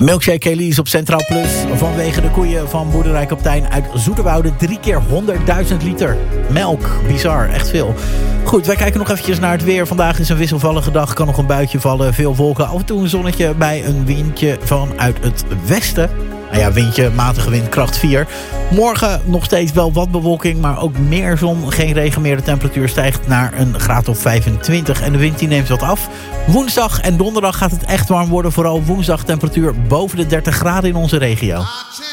Milkshake Elise op Centraal Plus. Vanwege de koeien van boerderij Kaptein uit Zoeterwoude. 3 keer 100.000 liter melk. Bizar, echt veel. Goed, wij kijken nog eventjes naar het weer. Vandaag is een wisselvallige dag. Kan nog een buitje vallen. Veel wolken. Af en toe een zonnetje bij een windje vanuit het westen. Nou ja, windje, matige wind, kracht 4. Morgen nog steeds wel wat bewolking, maar ook meer zon. Geen regen meer. De temperatuur stijgt naar een graad of 25. En de wind die neemt wat af. Woensdag en donderdag gaat het echt warm worden. Vooral woensdag temperatuur boven de 30 graden in onze regio.